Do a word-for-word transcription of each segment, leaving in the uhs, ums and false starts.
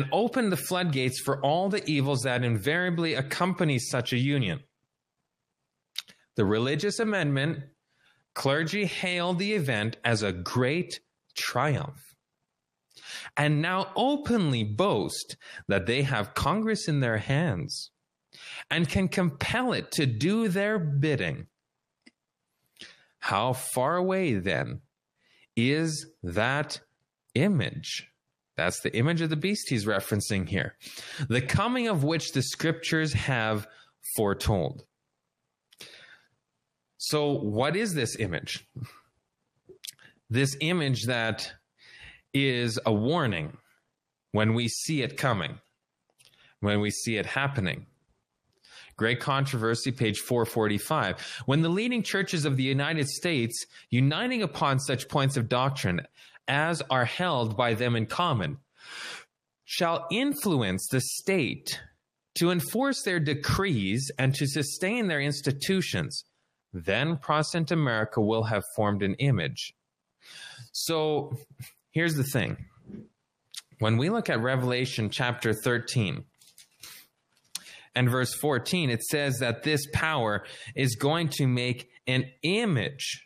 and opened the floodgates for all the evils that invariably accompany such a union. The religious amendment clergy hailed the event as a great triumph, and now openly boast that they have Congress in their hands and can compel it to do their bidding. How far away, then, is that image? That's the image of the beast he's referencing here, the coming of which the scriptures have foretold. So what is this image? This image that is a warning when we see it coming, when we see it happening. Great Controversy, page four forty-five. When the leading churches of the United States, uniting upon such points of doctrine as are held by them in common, shall influence the state to enforce their decrees and to sustain their institutions, then Protestant America will have formed an image. So here's the thing. When we look at Revelation chapter thirteen and verse fourteen, it says that this power is going to make an image.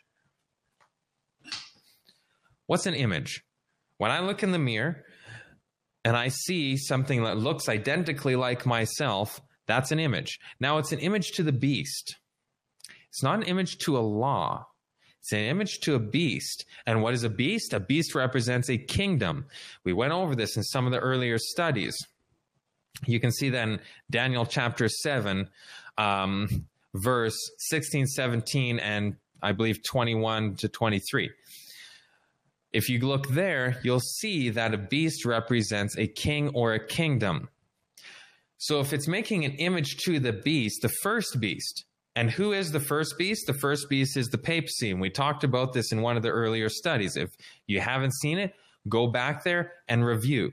What's an image? When I look in the mirror and I see something that looks identically like myself, that's an image. Now it's an image to the beast. It's not an image to a law. It's an image to a beast. And what is a beast? A beast represents a kingdom. We went over this in some of the earlier studies. You can see that in Daniel chapter seven, um, verse sixteen, seventeen, and I believe twenty-one to twenty-three. If you look there, you'll see that a beast represents a king or a kingdom. So if it's making an image to the beast, the first beast, and who is the first beast? The first beast is the papacy. And we talked about this in one of the earlier studies. If you haven't seen it, go back there and review.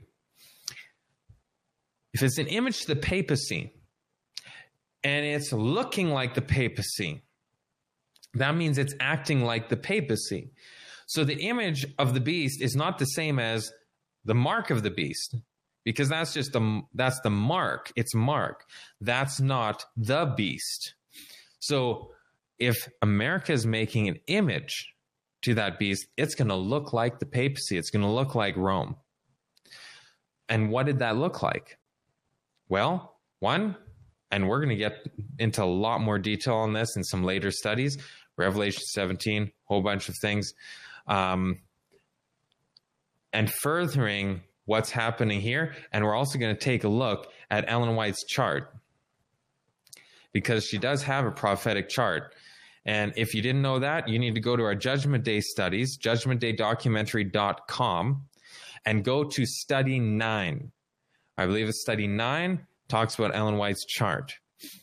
If it's an image to the papacy and it's looking like the papacy, that means it's acting like the papacy. So the image of the beast is not the same as the mark of the beast, because that's just the, that's the mark. It's mark. That's not the beast. So if America is making an image to that beast, it's going to look like the papacy. It's going to look like Rome. And what did that look like? Well, one, and we're going to get into a lot more detail on this in some later studies, Revelation seventeen, whole bunch of things. Um, and furthering what's happening here, and we're also going to take a look at Ellen White's chart, because she does have a prophetic chart. And if you didn't know that, you need to go to our Judgment Day studies, judgment day documentary dot com, and go to study nine. I believe it's study nine, talks about Ellen White's chart.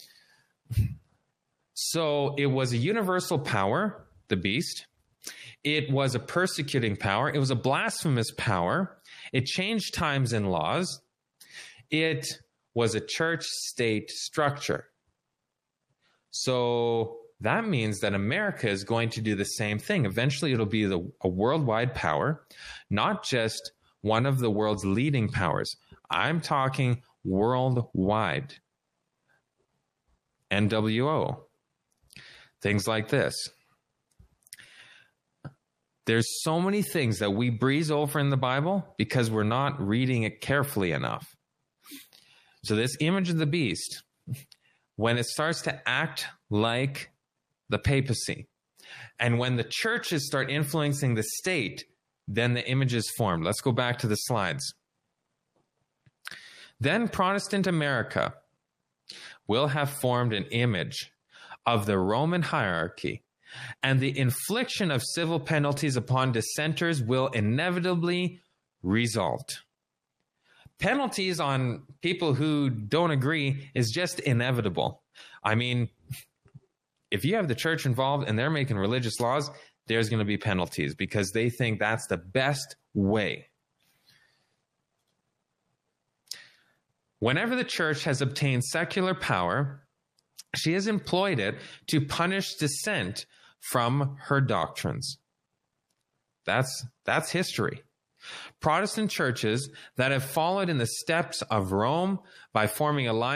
So it was a universal power, the beast. It was a persecuting power. It was a blasphemous power. It changed times and laws. It was a church-state structure. So that means that America is going to do the same thing. Eventually, it'll be the, a worldwide power, not just one of the world's leading powers. I'm talking worldwide. N W O. Things like this. There's so many things that we breeze over in the Bible because we're not reading it carefully enough. So this image of the beast, when it starts to act like the papacy, and when the churches start influencing the state, then the image is formed. Let's go back to the slides. Then Protestant America will have formed an image of the Roman hierarchy, and the infliction of civil penalties upon dissenters will inevitably result. Penalties on people who don't agree is just inevitable. I mean, if you have the church involved and they're making religious laws, there's going to be penalties because they think that's the best way. Whenever the church has obtained secular power, she has employed it to punish dissent from her doctrines. That's, that's history. Protestant churches that have followed in the steps of Rome by forming alliances